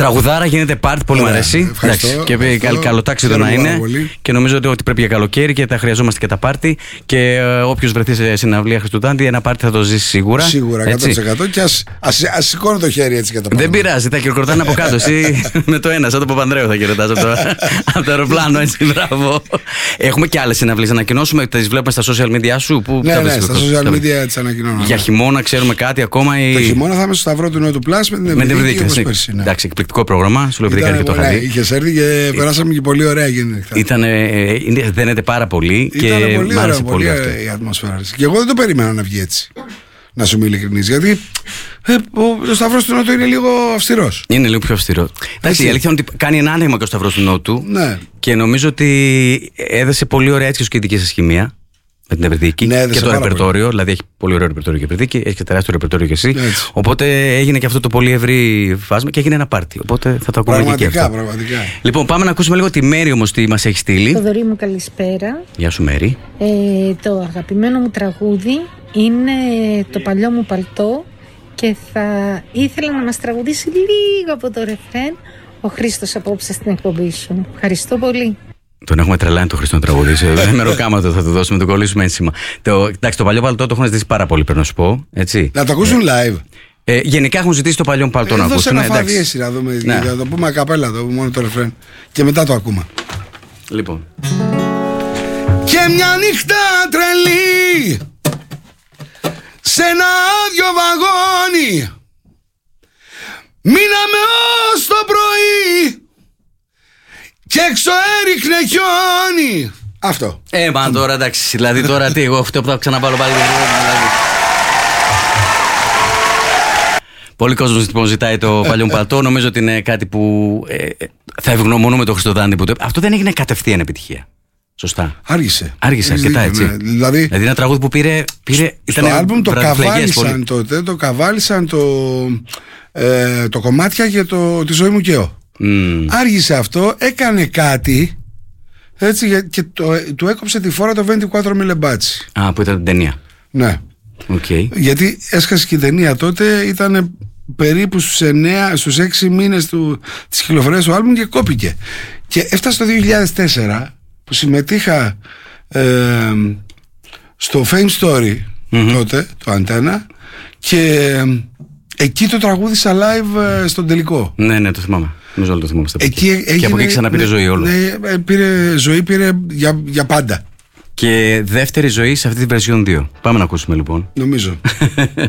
Τραγουδάρα, γίνεται πάρτι, πολύ μου αρέσει. Και καλοτάξιδο να είναι. Και νομίζω ότι πρέπει για καλοκαίρι και τα χρειαζόμαστε και τα πάρτι. Και όποιος βρεθεί σε συναυλία Χριστουτάντη, ένα πάρτι θα το ζήσει σίγουρα. Σίγουρα, 100%. Και ας σηκώνει το χέρι έτσι και τα Δεν πειράζει, θα χειροκροτάνε από κάτω. Εσύ με το ένα, σαν το Παπανδρέου θα χειροκροτάς από το αεροπλάνο, έτσι. Μπράβο. Έχουμε και άλλες συναυλίες. Ανακοινώσουμε, τις βλέπουμε στα social media σου. Ναι, στα social media τις ανακοινώνω. Για χειμώνα, ξέρουμε κάτι ακόμα. Το χειμώνα θα είμαι στο Σταυρό του Νέου του Πλάσ με την Ευρυδίκη. Εντάξει, εκπληκτικό πρόγραμμα. Σου λέω και το είχα δει. Είχες έρθει και περάσαμε και πολύ ωραία γενικά. Δένεται πάρα πολύ και μ' άρεσε πολύ η ατμόσφαιρα. Και εγώ δεν το περίμενα να βγει έτσι. Να σου είμαι ειλικρινής. Γιατί ο Σταυρός του Νότου είναι λίγο αυστηρός. Είναι λίγο πιο αυστηρό. Εντάξει, η αλήθεια είναι ότι κάνει ένα άνοιγμα και ο Σταυρός του Νότου. Ναι. Και νομίζω ότι έδεσε πολύ ωραία έτσι και δική σας χημεία. Με την Ευρυδίκη και το ρεπερτόριο. Πολύ. Δηλαδή έχει πολύ ωραίο ρεπερτόριο και η Ευρυδίκη, έχει και τεράστιο ρεπερτόριο και εσύ. Έτσι. Οπότε έγινε και αυτό το πολύ ευρύ φάσμα και έγινε ένα πάρτι. Οπότε θα το ακούμε και αυτό. Πραγματικά. Λοιπόν, πάμε να ακούσουμε λίγο τη Μέρη όμως τι μας έχει στείλει. Θοδωρή μου, καλησπέρα. Γεια σου, Μέρη. Το αγαπημένο μου τραγούδι είναι το παλιό μου παλτό και θα ήθελα να μας τραγουδήσει λίγο από το ρεφρέν ο Χρήστος απόψε στην εκπομπή σου. Ευχαριστώ πολύ. Τον έχουμε τρελάνει το Χριστό να τραγουδήσει. Με ροκάματο θα του δώσουμε, το κολλήσουμε ένσημα. Εντάξει, το παλιό παλτό το έχουν ζητήσει πάρα πολύ, πρέπει να σου πω. Έτσι. Να το ακούσουν live. Γενικά έχουν ζητήσει το παλιό παλτό να ακούσουν. Δώσε ένα φαδί να δούμε. Να το πούμε ακαπέλα, μόνο το ρεφρέν. Και μετά το ακούμε. Λοιπόν. Και μια νύχτα τρελή σε ένα άδειο βαγόνι μείναμε ως το πρωί και έξω έριχνε χιόνι. Αυτό. Μα τώρα εντάξει, δηλαδή τώρα τι, εγώ αυτό που θα ξαναπάρω πάλι. Πολλοί κόσμος λοιπόν ζητάει το παλιό παλτό. Νομίζω ότι είναι κάτι που θα ευγνωμονούμε το Χριστοδάντη που το... Αυτό δεν έγινε κατευθείαν επιτυχία. Σωστά. Άργησε αρκετά, έτσι. Ναι. Δηλαδή ένα τραγούδι που πήρε στο άλμπουμ το καβάλισαν τότε. Το καβάλισαν το κομμάτια για τη ζωή μου και εγώ. Άργησε αυτό, έκανε κάτι έτσι και του έκοψε τη φόρα το 24 Mille Baci. Που ήταν την ταινία. Ναι. Okay. Γιατί έσχασε και η ταινία τότε, ήταν περίπου στους 6 μήνες της κυκλοφορίας του άλμπουμ και κόπηκε. Και έφτασε το 2004 που συμμετείχα στο Fame Story τότε, το Αντένα, και εκεί το τραγούδισα live στον τελικό. Ναι, το θυμάμαι. Νομίζω όλο το θυμόμαστε. Και από εκεί ξαναπήρε ζωή όλο. Ναι, πήρε ζωή για πάντα. Και δεύτερη ζωή σε αυτή τη version 2. Πάμε να ακούσουμε λοιπόν. Νομίζω.